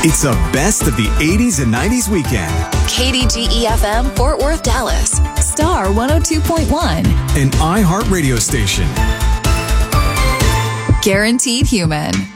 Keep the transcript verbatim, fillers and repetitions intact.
It's a best of the eighties and nineties weekend. K D G E F M, Fort Worth, Dallas. Star one oh two point one. An iHeart radio station. Guaranteed Human.